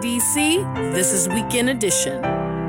D.C., this is Weekend Edition.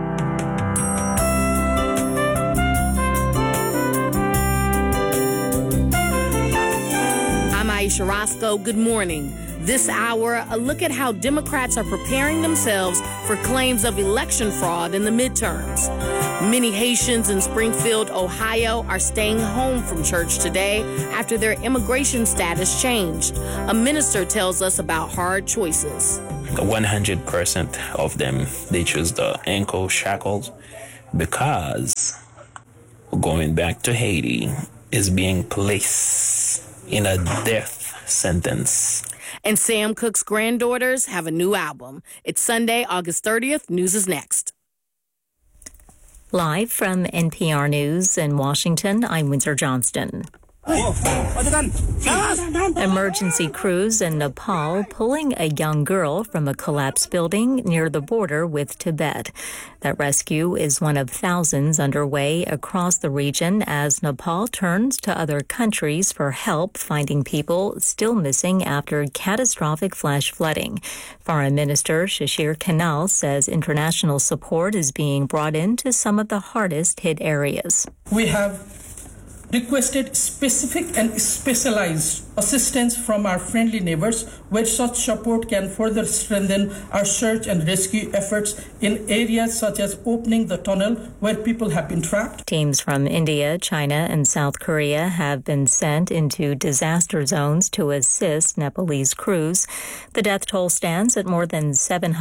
I'm Aisha Roscoe. Good morning. This hour, a look at how Democrats are preparing themselves for claims of election fraud in the midterms. Many Haitians in Springfield, Ohio, are staying home from church today after their immigration status changed. A minister tells us about hard choices. 100% of them, they choose the ankle shackles because going back to Haiti is being placed in a death sentence. And Sam Cooke's granddaughters have a new album. It's Sunday, August 30th. News is next. Live from NPR News in Washington, I'm Windsor Johnston. Emergency crews in Nepal pulling a young girl from a collapsed building near the border with Tibet. That rescue is one of thousands underway across the region as Nepal turns to other countries for help finding people still missing after catastrophic flash flooding. Foreign Minister Shashir Kanal says international support is being brought into some of the hardest hit areas. We have requested specific and specialized assistance from our friendly neighbors, where such support can further strengthen our search and rescue efforts in areas such as opening the tunnel where people have been trapped. Teams from India, China, and South Korea have been sent into disaster zones to assist Nepalese crews. The death toll stands at more than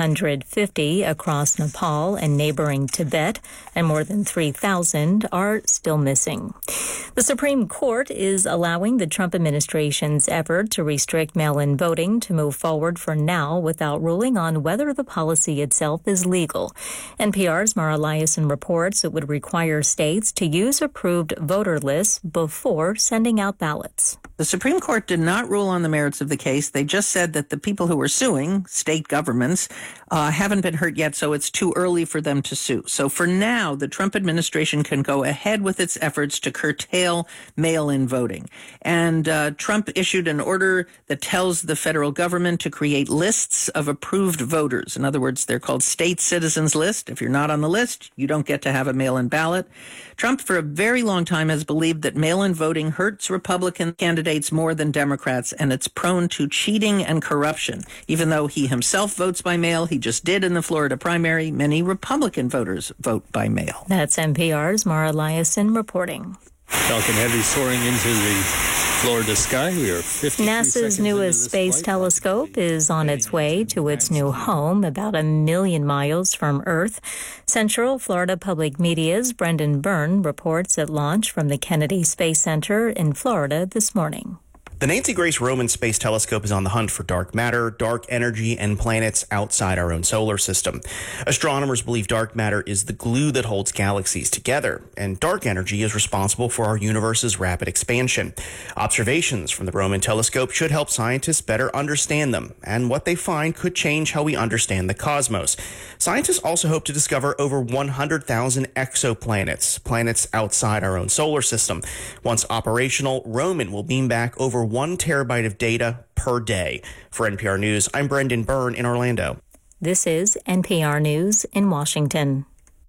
750 across Nepal and neighboring Tibet, and more than 3,000 are still missing. The Supreme Court is allowing the Trump administration's effort to restrict mail-in voting to move forward for now without ruling on whether the policy itself is legal. NPR's Mara Liasson reports it would require states to use approved voter lists before sending out ballots. The Supreme Court did not rule on the merits of the case. They just said that the people who were suing, state governments, haven't been hurt yet, so it's too early for them to sue. So for now, the Trump administration can go ahead with its efforts to curtail mail-in voting. And Trump issued an order that tells the federal government to create lists of approved voters. In other words, they're called state citizens list. If you're not on the list, you don't get to have a mail-in ballot. Trump, for a very long time, has believed that mail-in voting hurts Republican candidates more than Democrats, and it's prone to cheating and corruption. Even though he himself votes by mail, he just did in the Florida primary, many Republican voters vote by mail. That's NPR's Mara Liasson reporting. Falcon Heavy soaring into the Florida sky. We are 50. NASA's newest space telescope is on its way to its new home, about 1 million miles from Earth. Central Florida Public Media's Brendan Byrne reports it launched from the Kennedy Space Center in Florida this morning. The Nancy Grace Roman Space Telescope is on the hunt for dark matter, dark energy, and planets outside our own solar system. Astronomers believe dark matter is the glue that holds galaxies together, and dark energy is responsible for our universe's rapid expansion. Observations from the Roman telescope should help scientists better understand them, and what they find could change how we understand the cosmos. Scientists also hope to discover over 100,000 exoplanets, planets outside our own solar system. Once operational, Roman will beam back over 1 terabyte of data per day. For NPR News, I'm Brendan Byrne in Orlando. This is NPR News in Washington.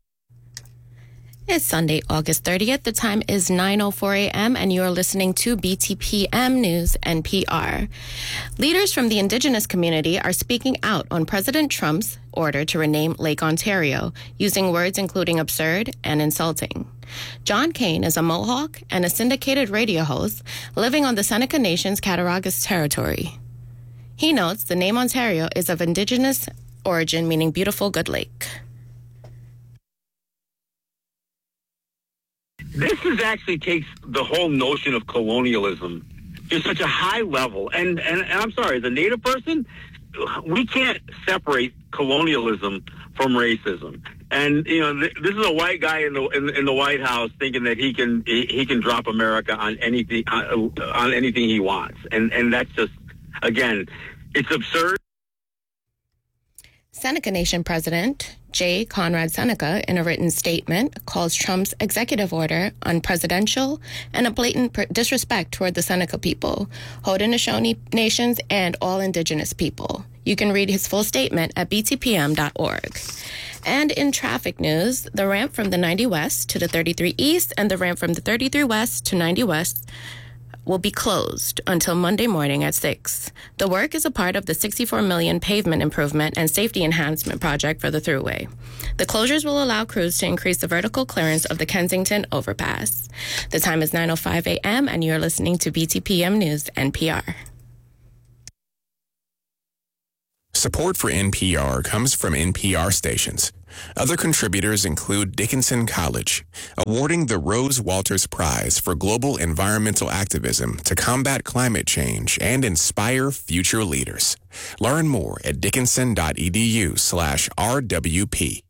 It's Sunday, August 30th. The time is 9:04 a.m. and you're listening to BTPM News NPR. Leaders from the Indigenous community are speaking out on President Trump's order to rename Lake Ontario, using words including absurd and insulting. John Kane is a Mohawk and a syndicated radio host living on the Seneca Nation's Cattaraugus territory. He notes the name Ontario is of Indigenous origin, meaning beautiful good lake. This actually takes the whole notion of colonialism to such a high level. And I'm sorry, as a Native person, we can't separate colonialism from racism. And you know, this is a white guy in the White House thinking that he can drop America on anything he wants, and that's just, again, it's absurd. Seneca Nation President J. Conrad Seneca, in a written statement, calls Trump's executive order unpresidential and a blatant disrespect toward the Seneca people, Haudenosaunee nations, and all indigenous people. You can read his full statement at btpm.org. And in traffic news, the ramp from the 90 West to the 33 East and the ramp from the 33 West to 90 West will be closed until Monday morning at 6. The work is a part of the $64 million pavement improvement and safety enhancement project for the thruway. The closures will allow crews to increase the vertical clearance of the Kensington overpass. The time is 9:05 a.m. and you're listening to BTPM News NPR. Support for NPR comes from NPR stations. Other contributors include Dickinson College, awarding the Rose Walters Prize for Global Environmental Activism to combat climate change and inspire future leaders. Learn more at dickinson.edu/RWP.